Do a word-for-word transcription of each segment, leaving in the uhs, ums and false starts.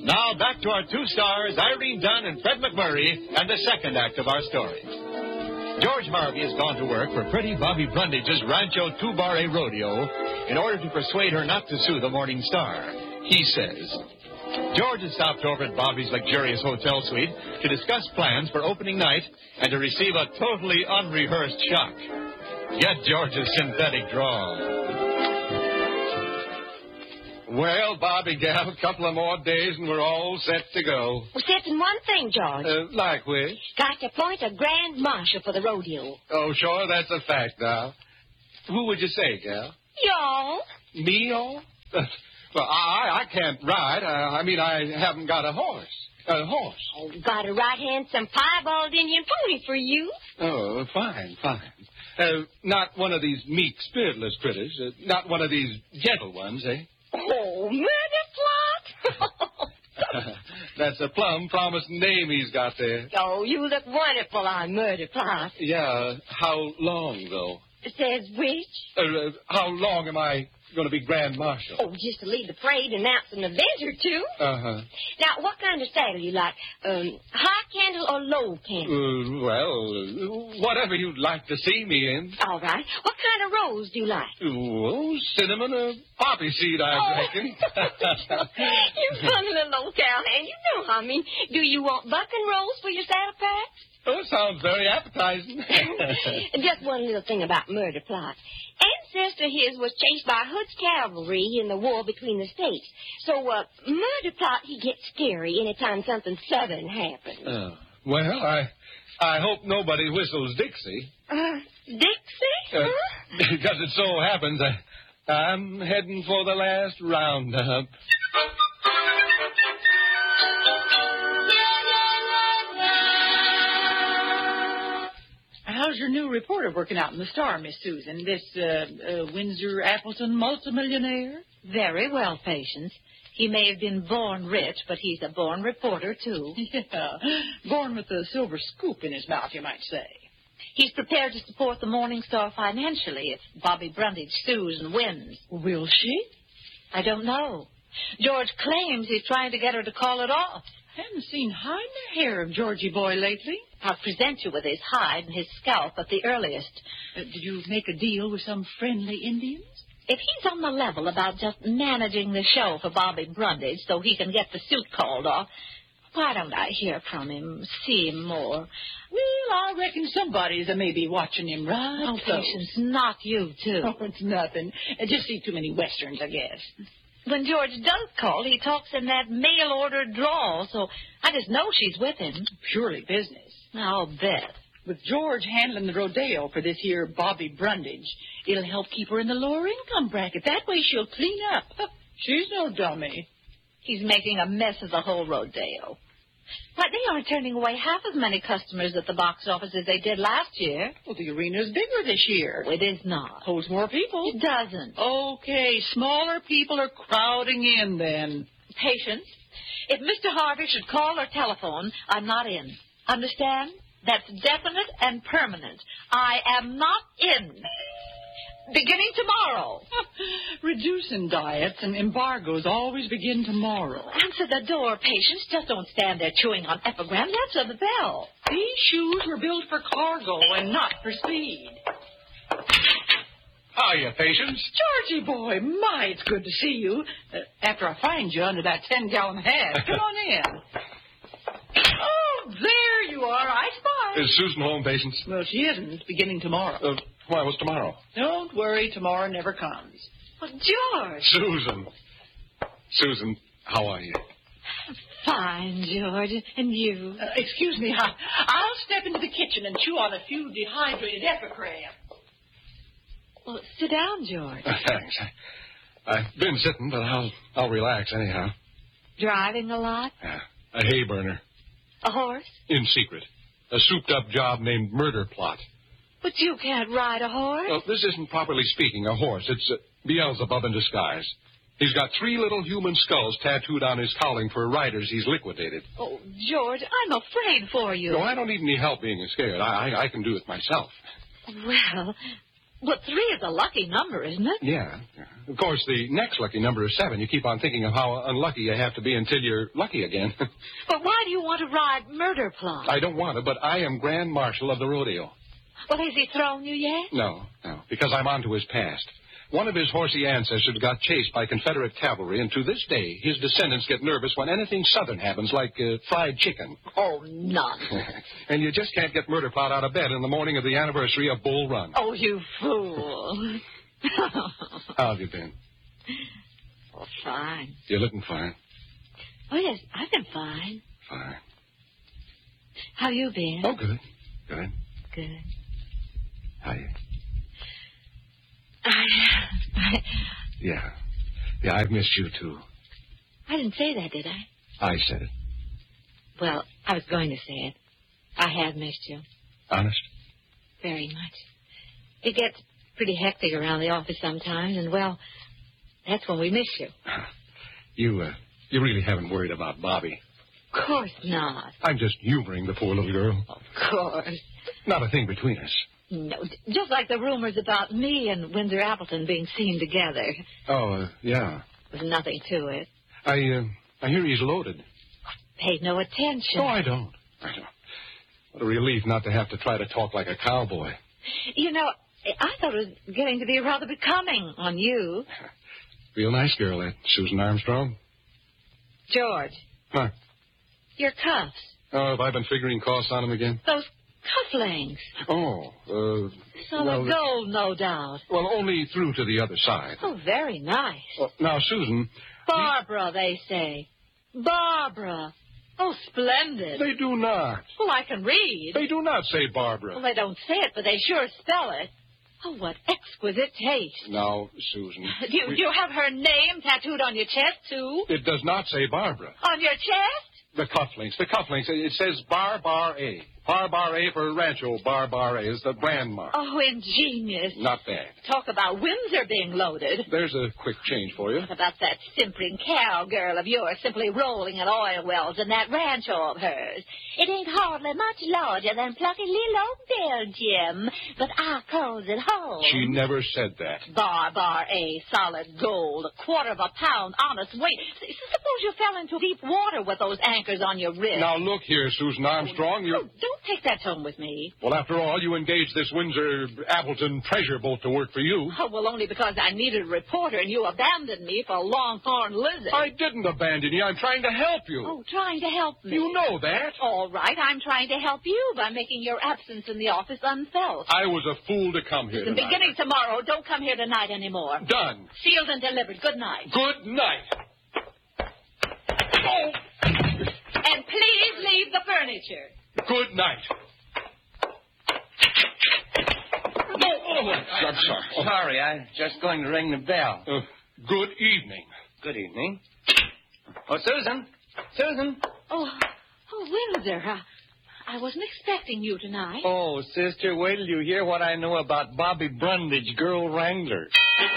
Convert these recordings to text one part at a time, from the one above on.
Now back to our two stars, Irene Dunn and Fred McMurray, and the second act of our story. George Harvey has gone to work for pretty Bobby Brundage's Rancho Two-Bar Rodeo in order to persuade her not to sue the Morning Star. He says, George has stopped over at Bobby's luxurious hotel suite to discuss plans for opening night and to receive a totally unrehearsed shock. Get George's synthetic drawl. Well, Bobby, gal, a couple of more days and we're all set to go. Except in one thing, George. Uh, like which? Got to appoint a grand marshal for the rodeo. Oh, sure, that's a fact now. Who would you say, gal? Y'all. Me, all? Well, I, I can't ride. I, I mean, I haven't got a horse. A horse. Oh, got a right handsome piebald Indian pony for you. Oh, fine, fine. Uh, not one of these meek, spiritless critters. Uh, not one of these gentle ones, eh? Oh, murder plot. That's a plum promising name he's got there. Oh, you look wonderful on murder plot. Yeah, how long, though? Says which? Uh, uh, how long am I going to be Grand Marshal? Oh, just to lead the parade and announce an event or two. Uh-huh. Now, what kind of saddle you like? Um, high candle or low candle? Uh, well, whatever you'd like to see me in. All right. What kind of rose do you like? Oh, cinnamon or poppy seed, I oh. reckon. You funny little old cow, and you know, I mean, do you want buck and rose for your saddle packs? Oh, sounds very appetizing. Just one little thing about murder plot. Ancestor his was chased by Hood's cavalry in the war between the states. So, uh, murder plot, he gets scary anytime something southern happens. Oh. Well, I I hope nobody whistles Dixie. Uh, Dixie? Uh, huh? Because it so happens I, I'm heading for the last roundup. How's your new reporter working out in the Star, Miss Susan? This uh, uh, Windsor Appleton multimillionaire? Very well, Patience. He may have been born rich, but he's a born reporter, too. Yeah, born with a silver scoop in his mouth, you might say. He's prepared to support the Morning Star financially if Bobby Brundage sues and wins. Will she? I don't know. George claims he's trying to get her to call it off. Haven't seen hide nor hair of Georgie boy lately. I'll present you with his hide and his scalp at the earliest. Uh, did you make a deal with some friendly Indians? If he's on the level about just managing the show for Bobby Brundage so he can get the suit called off, why don't I hear from him, see him more? Well, I reckon somebody's uh, maybe watching him right Oh, close. Patience, not you, too. Oh, it's nothing. I just see too many westerns, I guess. When George does call, he talks in that mail-order drawl, so I just know she's with him. Purely business. I'll bet. With George handling the rodeo for this here Bobby Brundage, it'll help keep her in the lower income bracket. That way she'll clean up. She's no dummy. He's making a mess of the whole rodeo. Why, they aren't turning away half as many customers at the box office as they did last year. Well, the arena's bigger this year. Oh, it is not. Holds more people. It doesn't. Okay, smaller people are crowding in then. Patience. If Mister Harvey should call or telephone, I'm not in. Understand? That's definite and permanent. I am not in. Beginning tomorrow. Reducing diets and embargoes always begin tomorrow. Answer the door, Patience. Just don't stand there chewing on epigrams. Answer the bell. These shoes were built for cargo and not for speed. Hiya, Patience. Georgie boy, my, it's good to see you. Uh, after I find you under that ten-gallon hat. Come on in. Oh, there you are. I spy. Is Susan home, Patience? Well, she isn't. Beginning tomorrow. Uh, why, what's tomorrow? Don't worry. Tomorrow never comes. Well, George. Susan. Susan, how are you? Fine, George. And you? Uh, excuse me. I, I'll step into the kitchen and chew on a few dehydrated epicram. Well, sit down, George. Uh, thanks. I, I've been sitting, but I'll I'll relax anyhow. Driving a lot? Yeah. A hay burner. A horse? In secret. A souped-up job named Murder Plot. But you can't ride a horse. Well, this isn't properly speaking a horse. It's uh, Beelzebub in disguise. He's got three little human skulls tattooed on his cowling for riders he's liquidated. Oh, George, I'm afraid for you. No, I don't need any help being scared. I, I, I can do it myself. Well, But three is a lucky number, isn't it? Yeah. yeah. Of course, the next lucky number is seven. You keep on thinking of how unlucky you have to be until you're lucky again. But why do you want to ride Murder Plot? I don't want to, but I am Grand Marshal of the rodeo. Well, has he thrown you yet? No, no, because I'm on to his past. One of his horsey ancestors got chased by Confederate cavalry, and to this day, his descendants get nervous when anything Southern happens, like uh, fried chicken. Oh, none. And you just can't get Murder Plot out of bed in the morning of the anniversary of Bull Run. Oh, you fool. How have you been? Oh, fine. You're looking fine. Oh, yes, I've been fine. Fine. How you been? Oh, good. Good. Good. How you? I, I... Yeah. Yeah, I've missed you, too. I didn't say that, did I? I said it. Well, I was going to say it. I have missed you. Honest? Very much. It gets pretty hectic around the office sometimes, and, well, that's when we miss you. You, uh, you really haven't worried about Bobby? Of course not. I'm just humoring the poor little girl. Of course. Not a thing between us. No, just like the rumors about me and Windsor Appleton being seen together. Oh, uh, yeah. There's nothing to it. I, uh, I hear he's loaded. Paid no attention. No, I don't. I don't. What a relief not to have to try to talk like a cowboy. You know, I thought it was getting to be rather becoming on you. Real nice girl, that Susan Armstrong. George. Huh? Your cuffs. Oh, have I been figuring costs on him again? Those cufflinks. Oh, uh... Solid well, gold, no doubt. Well, only through to the other side. Oh, very nice. Well, now, Susan... Barbara, they say. Barbara. Oh, splendid. They do not. Well, I can read. They do not say Barbara. Well, they don't say it, but they sure spell it. Oh, what exquisite taste. Now, Susan... Do you, we... do you have her name tattooed on your chest, too? It does not say Barbara. On your chest? The cufflinks. The cufflinks. It says Bar Bar A. Bar Bar A for Rancho Bar Bar A is the brand mark. Oh, ingenious. Not bad. Talk about Windsor being loaded. There's a quick change for you. What about that simpering cowgirl of yours simply rolling in oil wells in that rancho of hers? It ain't hardly much larger than plucky little old Belgium, but I calls it home. She never said that. Bar Bar A, solid gold, a quarter of a pound, honest weight. S- suppose you fell into deep water with those anchors on your wrist. Now, look here, Susan Armstrong. Oh, You're... don't, don't take that home with me. Well, after all, you engaged this Windsor Appleton treasure boat to work for you. Oh, well, only because I needed a reporter and you abandoned me for a longhorn lizard. I didn't abandon you. I'm trying to help you. Oh, trying to help me. You know that. All right, I'm trying to help you by making your absence in the office unfelt. I was a fool to come here The tonight. beginning tomorrow, don't come here tonight anymore. Done. Sealed and delivered. Good night. Good night. Oh. And please leave the furniture. Good night. Oh, oh, I'm sorry. Oh. Sorry, I'm just going to ring the bell. Uh, good evening. Good evening. Oh, Susan. Susan. Oh, oh, Windsor, I, I wasn't expecting you tonight. Oh, sister, wait till you hear what I know about Bobby Brundage, Girl Wrangler.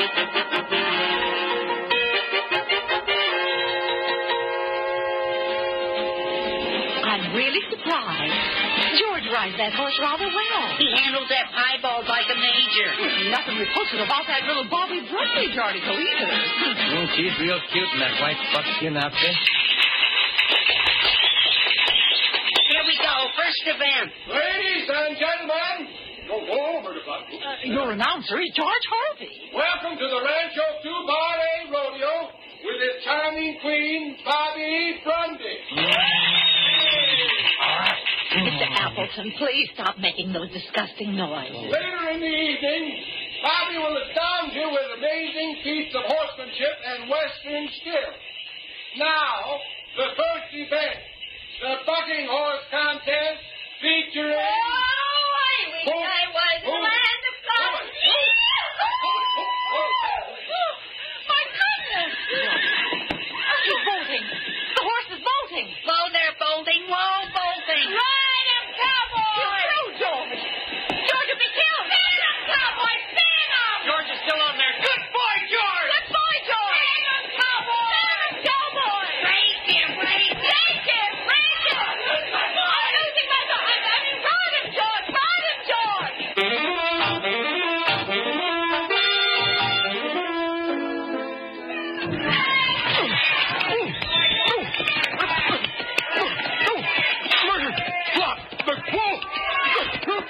I'm really surprised. George rides that horse rather well. He handles that piebald like a major. Nothing repulsive about that little Bobby Brundage article either. Oh, she's real cute in that white buckskin outfit. Here we go. First event. Ladies and gentlemen, go over to Uh, your announcer is George Harvey. Welcome to the Rancho Two Bar A Rodeo with its charming queen, Bobby Brundage. Mister Appleton, please stop making those disgusting noises. Later in the evening, Bobby will astound you with amazing feats of horsemanship and western skill. Now, the first event, the bucking horse contest featuring... Oh, I wish Who? I was Who? land of God. My goodness! He's bolting. The horse is bolting. Whoa there, bolting. Whoa, bolting. Ride him, cowboy. You threw George. George will be killed. Stand him, cowboy. Stand him. George is still on there. Good boy, George. Good boy, George. Stand him, cowboy. Stand him, cowboy. Break him, break him. Break him, break him. Whoa!